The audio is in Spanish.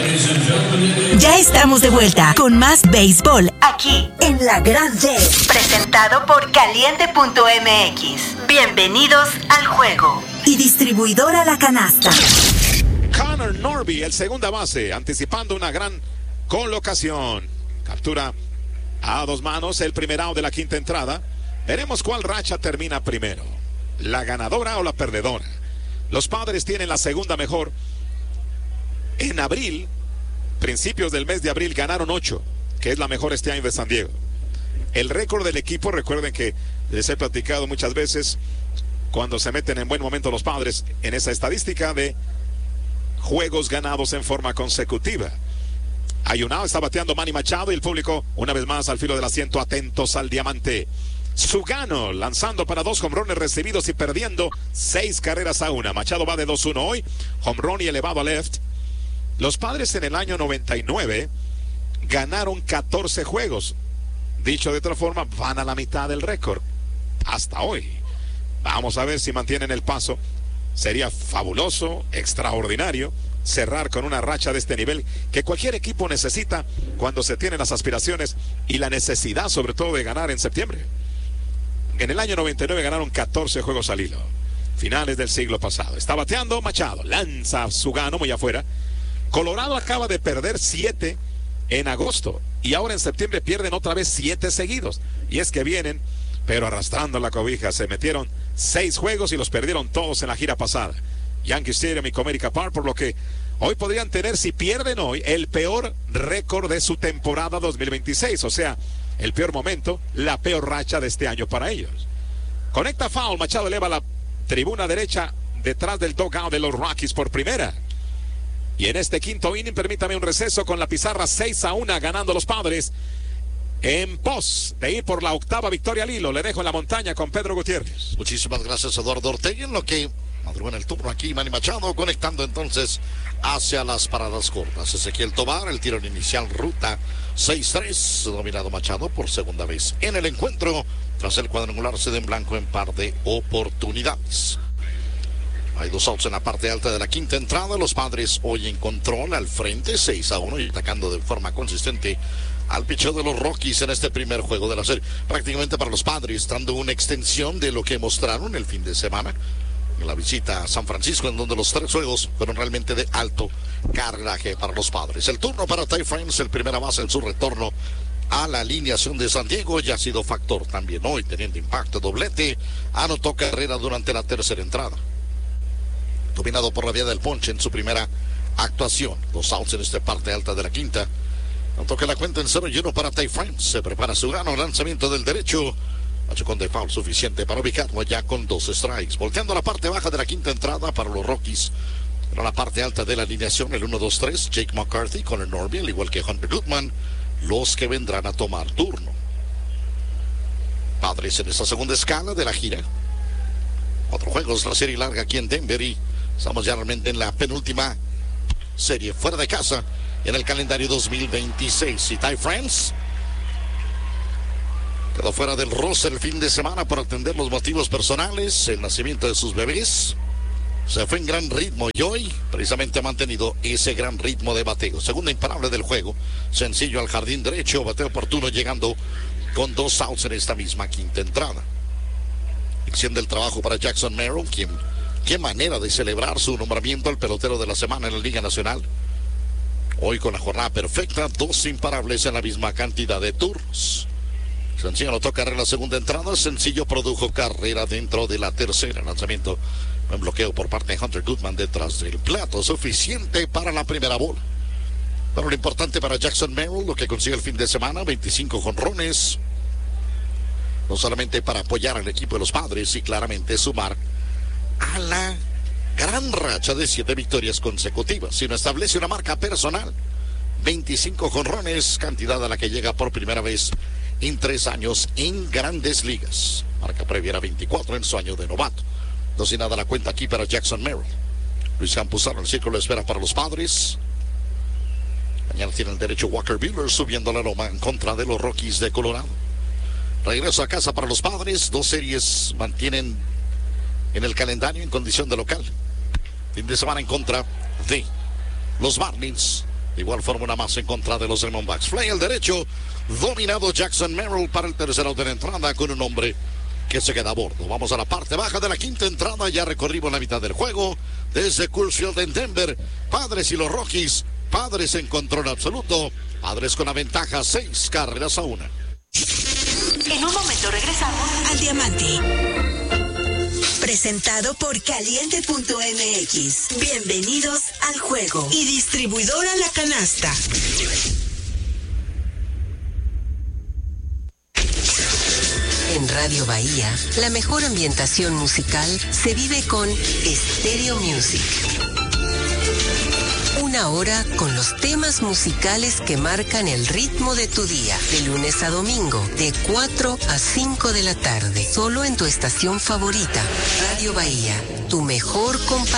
Ya estamos de vuelta con más béisbol aquí en La Gran D, presentado por Caliente.mx. Bienvenidos al juego. Y distribuidora La Canasta. Connor Norby, el segunda base, anticipando una gran colocación. Captura a dos manos el primer out de la quinta entrada. Veremos cuál racha termina primero, la ganadora o la perdedora. Los Padres tienen la segunda mejor. En abril, principios del mes de abril, ganaron 8, que es la mejor este año de San Diego. El récord del equipo, recuerden que les he platicado muchas veces, cuando se meten en buen momento los Padres, en esa estadística de juegos ganados en forma consecutiva. Ayunado está bateando Manny Machado y el público, una vez más al filo del asiento, atentos al diamante. Sugano lanzando para 2 jonrones recibidos y perdiendo 6 carreras a 1. Machado va de 2-1 hoy, jonrón y elevado a left. Los Padres en el año 99 ganaron 14 juegos. Dicho de otra forma, van a la mitad del récord hasta hoy. Vamos a ver si mantienen el paso. Sería fabuloso, extraordinario, cerrar con una racha de este nivel que cualquier equipo necesita cuando se tienen las aspiraciones y la necesidad sobre todo de ganar en septiembre. En el año 99 ganaron 14 juegos al hilo, finales del siglo pasado. Está bateando Machado, lanza Sugano muy afuera. Colorado acaba de perder 7 en agosto y ahora en septiembre pierden otra vez 7 seguidos. Y es que vienen, pero arrastrando la cobija. Se metieron 6 juegos y los perdieron todos en la gira pasada. Yankee Stadium y Comerica Park, por lo que hoy podrían tener, si pierden hoy, el peor récord de su temporada 2026. O sea, el peor momento, la peor racha de este año para ellos. Conecta foul, Machado eleva la tribuna derecha detrás del dugout de los Rockies por primera. Y en este quinto inning, permítame un receso con la pizarra 6-1 ganando los Padres. En pos de ir por la octava victoria al hilo, le dejo en la montaña con Pedro Gutiérrez. Muchísimas gracias, Eduardo Ortega. En lo que madrugó en el turno aquí, Manny Machado, conectando entonces hacia las paradas cortas. Ezequiel Tobar, el tiro inicial, ruta 6-3, dominado Machado por segunda vez en el encuentro. Tras el cuadrangular se en blanco en par de oportunidades. Hay 2 outs en la parte alta de la quinta entrada. Los Padres hoy en control al frente, 6-1 y atacando de forma consistente al picheo de los Rockies en este primer juego de la serie. Prácticamente para los Padres, dando una extensión de lo que mostraron el fin de semana en la visita a San Francisco, en donde los 3 juegos fueron realmente de alto cargaje para los Padres. El turno para Ty France, el primera base en su retorno a la alineación de San Diego, ya ha sido factor también hoy, teniendo impacto, doblete, anotó carrera durante la tercera entrada. Dominado por la vía del ponche en su primera actuación. 2 outs en esta parte alta de la quinta. Toca la cuenta en 0-1 para Ty France. Se prepara Sugano, lanzamiento del derecho. Machacón de foul suficiente para ubicarlo ya con 2 strikes. Volteando a la parte baja de la quinta entrada para los Rockies. Pero la parte alta de la alineación, el 1-2-3, Jake McCarthy, Connor Norby, al igual que Hunter Goodman, los que vendrán a tomar turno. Padres en esta segunda escala de la gira. 4 juegos, la serie larga aquí en Denver y estamos ya realmente en la penúltima serie fuera de casa en el calendario 2026. Y Ty France quedó fuera del roster el fin de semana por atender los motivos personales, el nacimiento de sus bebés. Se fue en gran ritmo y hoy precisamente ha mantenido ese gran ritmo de bateo. Segunda imparable del juego, sencillo al jardín derecho, bateo oportuno llegando con 2 outs en esta misma quinta entrada. Extiende el trabajo para Jackson Merrill, quien qué manera de celebrar su nombramiento al pelotero de la semana en la Liga Nacional. Hoy con la jornada perfecta, 2 imparables en la misma cantidad de turnos. Sencillo anotó carrera en la segunda entrada, sencillo produjo carrera dentro de la tercera. Lanzamiento en bloqueo por parte de Hunter Goodman detrás del plato, suficiente para la primera bola. Pero lo importante para Jackson Merrill, lo que consigue el fin de semana, 25 jonrones. No solamente para apoyar al equipo de los Padres y claramente sumar a la gran racha de 7 victorias consecutivas, sino establece una marca personal. 25 jonrones, cantidad a la que llega por primera vez en 3 años en Grandes Ligas. Marca previa era 24 en su año de novato. 2 y nada la cuenta aquí para Jackson Merrill. Luis Campuzano en el círculo de espera para los Padres. Mañana tiene el derecho Walker Buehler subiendo la loma en contra de los Rockies de Colorado. Regreso a casa para los Padres. 2 series mantienen en el calendario en condición de local. Fin de semana en contra de los Marlins De igual forma, una más en contra de los Diamondbacks. Fly el derecho, dominado Jackson Merrill para el tercero de la entrada con un hombre que se queda a bordo. Vamos a la parte baja de la quinta entrada. Ya recorrimos la mitad del juego. Desde Coors Field en Denver, Padres y los Rockies. Padres en control absoluto. Padres con la ventaja 6-1. En un momento regresamos al Diamante. Presentado por Caliente.mx. Bienvenidos al juego. Y distribuidora La Canasta. En Radio Bahía, la mejor ambientación musical se vive con Stereo Music. Una hora con los temas musicales que marcan el ritmo de tu día, de lunes a domingo, de 4 a 5 de la tarde, solo en tu estación favorita, Radio Bahía, tu mejor compañía.